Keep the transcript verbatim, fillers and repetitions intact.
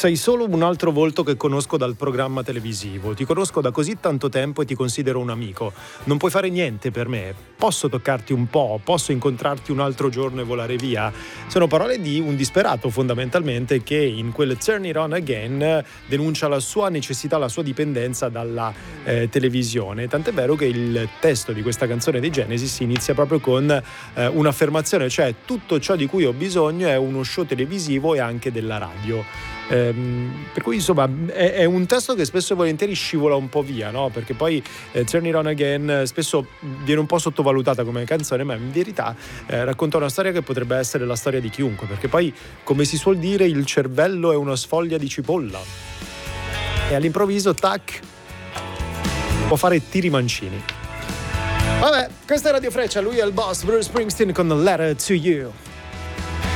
Sei solo un altro volto che conosco dal programma televisivo. Ti conosco da così tanto tempo e ti considero un amico. Non puoi fare niente per me. Posso toccarti un po'? Posso incontrarti un altro giorno e volare via? Sono parole di un disperato, fondamentalmente, che in quel Turn It On Again denuncia la sua necessità, la sua dipendenza dalla eh, televisione. Tant'è vero che il testo di questa canzone dei Genesis inizia proprio con eh, un'affermazione, cioè tutto ciò di cui ho bisogno è uno show televisivo e anche della radio. Ehm, per cui insomma è, è un testo che spesso e volentieri scivola un po' via, no? Perché poi eh, Turn It On Again spesso viene un po' sottovalutata come canzone, ma in verità eh, racconta una storia che potrebbe essere la storia di chiunque, perché poi, come si suol dire, il cervello è una sfoglia di cipolla e all'improvviso tac può fare tiri mancini. Vabbè, questa è Radio Freccia, lui è il boss Bruce Springsteen con Letter to You.